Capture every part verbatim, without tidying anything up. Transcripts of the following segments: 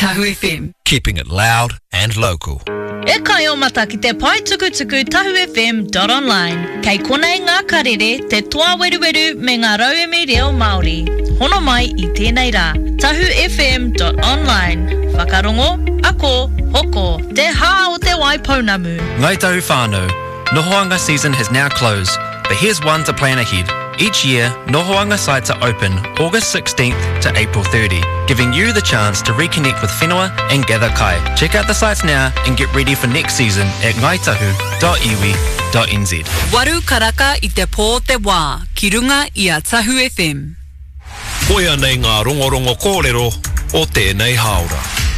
Tahu F M. Keeping it loud and local. E kai o mata ki te pai tuku tuku tahu f m dot online. Kei konei ngā karere te toa weru weru me ngā rauemi reo Māori. Hono mai i tēnei rā. tahu f m dot online. Whakarongo, ako, hoko, te hā o te waipounamu. Ngai tahu whānau. Nohoanga season has now closed, but here's one to plan ahead. Each year, Nohoanga sites are open August sixteenth to April thirtieth, giving you the chance to reconnect with whenua and gather kai. Check out the sites now and get ready for next season at ngaitahu dot iwi dot n z. Waru karaka i te pō te wā, ki runga i a Tahu F M. Koia nei ngā rongorongo kōrero o tēnei haora.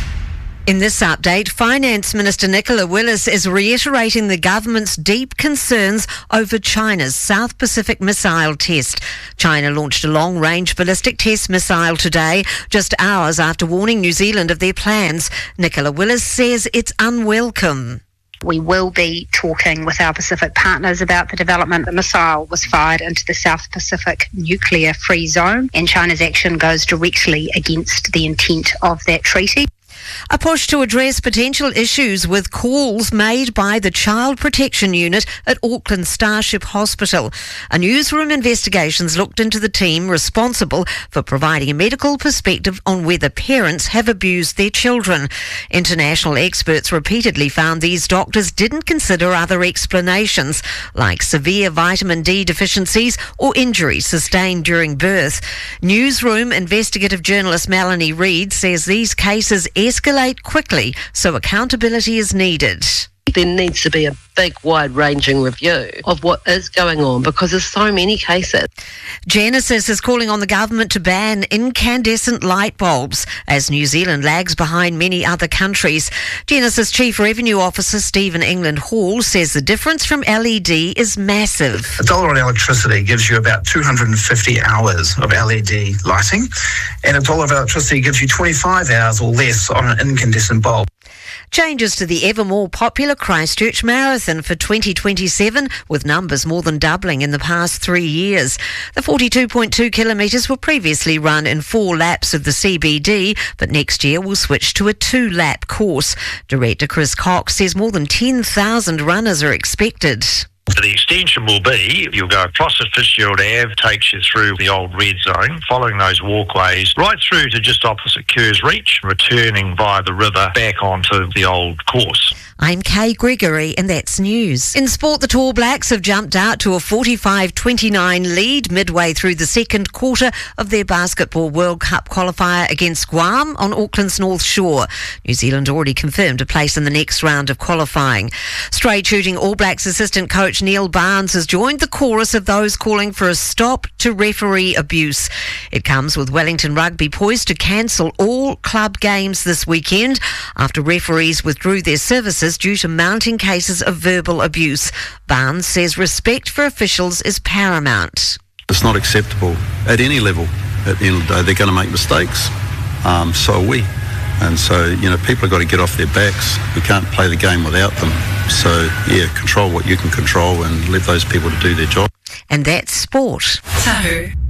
In this update, Finance Minister Nicola Willis is reiterating the government's deep concerns over China's South Pacific missile test. China launched a long-range ballistic test missile today, just hours after warning New Zealand of their plans. Nicola Willis says it's unwelcome. We will be talking with our Pacific partners about the development. The missile was fired into the South Pacific nuclear-free zone, and China's action goes directly against the intent of that treaty. A push to address potential issues with calls made by the Child Protection Unit at Auckland Starship Hospital. A newsroom investigation's looked into the team responsible for providing a medical perspective on whether parents have abused their children. International experts repeatedly found these doctors didn't consider other explanations, like severe vitamin D deficiencies or injuries sustained during birth. Newsroom investigative journalist Melanie Reid says these cases escalate quickly, so accountability is needed. There needs to be a big, wide-ranging review of what is going on because there's so many cases. Genesis is calling on the government to ban incandescent light bulbs as New Zealand lags behind many other countries. Genesis Chief Revenue Officer Stephen England Hall says the difference from L E D is massive. A dollar on electricity gives you about two hundred fifty hours of L E D lighting, and a dollar of electricity gives you twenty-five hours or less on an incandescent bulb. Changes to the ever more popular Christchurch Marathon for twenty twenty-seven, with numbers more than doubling in the past three years. The forty-two point two kilometres were previously run in four laps of the C B D, but next year will switch to a two-lap course. Director Chris Cox says more than ten thousand runners are expected. The extension will be, you'll go across the Fitzgerald Avenue, takes you through the old red zone, following those walkways, right through to just opposite Kerrs Reach, returning via the river back onto the old course. I'm Kay Gregory, and that's news. In sport, the Tall Blacks have jumped out to a forty-five twenty-nine lead midway through the second quarter of their Basketball World Cup qualifier against Guam on Auckland's North Shore. New Zealand already confirmed a place in the next round of qualifying. Straight shooting All Blacks assistant coach Neil Barnes has joined the chorus of those calling for a stop to referee abuse. It comes with Wellington Rugby poised to cancel all club games this weekend after referees withdrew their services due to mounting cases of verbal abuse. Barnes says respect for officials is paramount. It's not acceptable at any level. At the end of the day, they're going to make mistakes. Um, so are we. And so, you know, people have got to get off their backs. We can't play the game without them. So, yeah, control what you can control and let those people to do their job. And that's sport. Tahu.